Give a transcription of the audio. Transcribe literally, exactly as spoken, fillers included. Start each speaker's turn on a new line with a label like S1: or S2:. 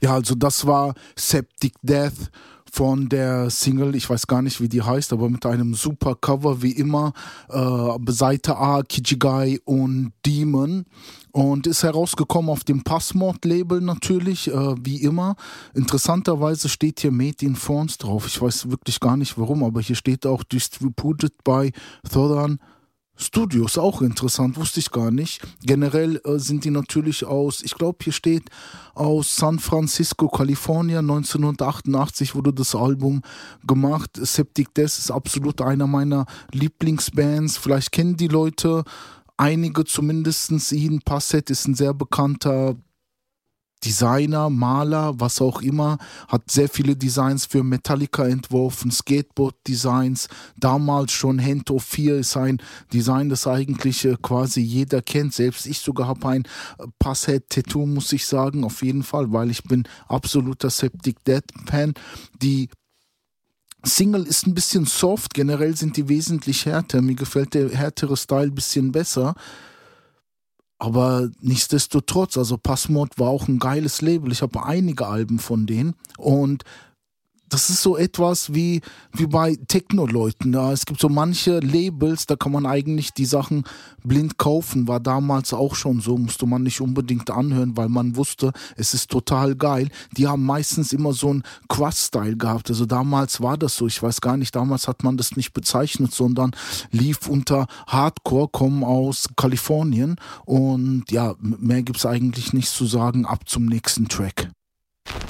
S1: Ja, also das war Septic Death von der Single, ich weiß gar nicht, wie die heißt, aber mit einem super Cover, wie immer, äh, Seite A, Kijigai und Demon, und ist herausgekommen auf dem Passmod-Label natürlich, äh, wie immer. Interessanterweise steht hier Made in France drauf, ich weiß wirklich gar nicht warum, aber hier steht auch Distributed by Thoran Studios, auch interessant, wusste ich gar nicht. Generell äh, sind die natürlich aus, ich glaube hier steht aus San Francisco, Kalifornien, neunzehnhundertachtundachtzig wurde das Album gemacht. Septic Death ist absolut einer meiner Lieblingsbands, vielleicht kennen die Leute einige zumindest ihn. Passet ist ein sehr bekannter Designer, Maler, was auch immer, hat sehr viele Designs für Metallica entworfen, Skateboard-Designs, damals schon Hand of Fear ist ein Design, das eigentlich äh, quasi jeder kennt, selbst ich sogar habe ein äh, Passhead-Tattoo, muss ich sagen, auf jeden Fall, weil ich bin absoluter Septic Death-Fan. Die Single ist ein bisschen soft, generell sind die wesentlich härter, mir gefällt der härtere Style ein bisschen besser. Aber nichtsdestotrotz, also Passmod war auch ein geiles Label. Ich habe einige Alben von denen und das ist so etwas wie, wie bei Techno-Leuten. Ja. Es gibt so manche Labels, da kann man eigentlich die Sachen blind kaufen. War damals auch schon so, musste man nicht unbedingt anhören, weil man wusste, es ist total geil. Die haben meistens immer so einen Quad-Style gehabt. Also damals war das so, ich weiß gar nicht, damals hat man das nicht bezeichnet, sondern lief unter Hardcore, kommen aus Kalifornien. Und ja, mehr gibt's eigentlich nicht zu sagen. Ab zum nächsten Track.